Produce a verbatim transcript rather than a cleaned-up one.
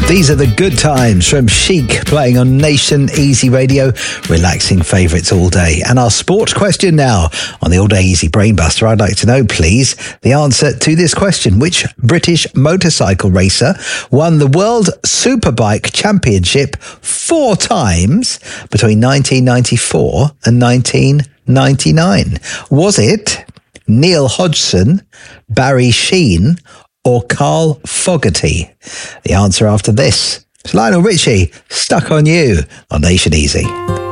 These are the good times from Chic, playing on Nation Easy Radio, relaxing favourites all day. And our sports question now on the All Day Easy Brainbuster. I'd like to know, please, the answer to this question. Which British motorcycle racer won the World Superbike Championship four times between nineteen ninety-four and nineteen ninety-nine? Was it Neil Hodgson, Barry Sheene, or Carl Fogarty? The answer after this. It's Lionel Richie, Stuck on You on Nation Easy.